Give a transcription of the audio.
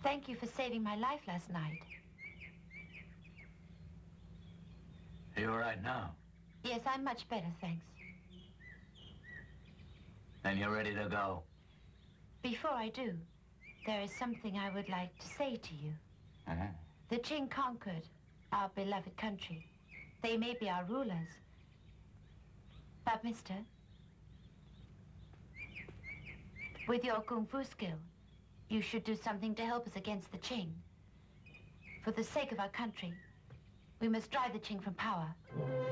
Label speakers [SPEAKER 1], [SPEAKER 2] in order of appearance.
[SPEAKER 1] Thank you for saving my life last night.
[SPEAKER 2] Are you all right now?
[SPEAKER 1] Yes, I'm much better, thanks.
[SPEAKER 2] Then you're ready to go.
[SPEAKER 1] Before I do, there is something I would like to say to you. The Qing conquered our beloved country. They may be our rulers. But, mister, with your kung fu skill, you should do something to help us against the Qing. For the sake of our country, we must drive the Qing from power.